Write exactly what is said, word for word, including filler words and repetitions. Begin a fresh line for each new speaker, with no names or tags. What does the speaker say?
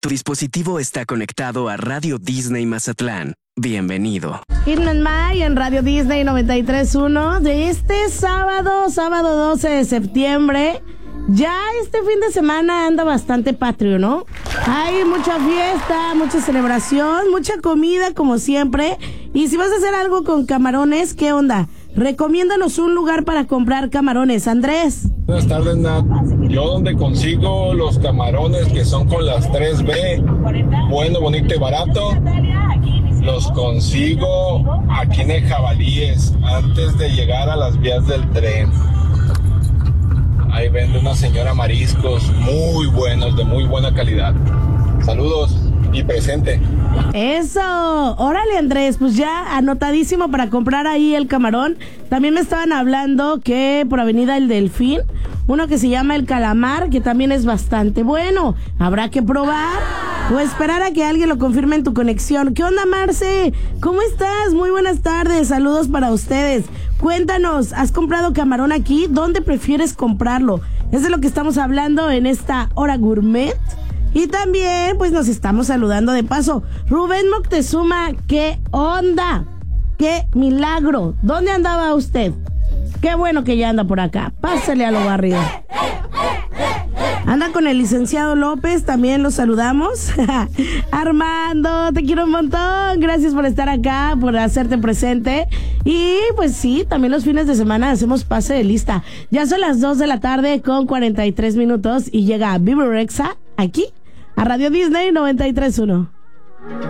Tu dispositivo está conectado a Radio Disney Mazatlán. Bienvenido.
Hitman May en Radio Disney noventa y tres punto uno de este sábado, sábado doce de septiembre. Ya este fin de semana anda bastante patrio, ¿no? Hay mucha fiesta, mucha celebración, mucha comida como siempre. Y si vas a hacer algo con camarones, ¿qué onda? Recomiéndanos un lugar para comprar camarones, Andrés.
Buenas tardes, Nat. Yo donde consigo los camarones que son con las tres B, bueno, bonito y barato, los consigo aquí en el Jabalíes, antes de llegar a las vías del tren. Ahí vende una señora mariscos muy buenos, de muy buena calidad. Saludos y presente.
Eso, órale Andrés, pues ya anotadísimo para comprar ahí el camarón. También me estaban hablando que por Avenida El Delfín, uno que se llama El Calamar, que también es bastante bueno. Habrá que probar o esperar a que alguien lo confirme en tu conexión. ¿Qué onda, Marce? ¿Cómo estás? Muy buenas tardes, saludos para ustedes. Cuéntanos, ¿has comprado camarón aquí? ¿Dónde prefieres comprarlo? Es de lo que estamos hablando en esta hora gourmet. Y también, pues nos estamos saludando de paso. Rubén Moctezuma, ¿qué onda? ¡Qué milagro! ¿Dónde andaba usted? Qué bueno que ya anda por acá. Pásale a lo barrido. Anda con el licenciado López, también los saludamos. Armando, te quiero un montón. Gracias por estar acá, por hacerte presente. Y pues sí, también los fines de semana hacemos pase de lista. Ya son las dos de la tarde con cuarenta y tres minutos y llega Vivo Rexa aquí a Radio Disney noventa y tres punto uno.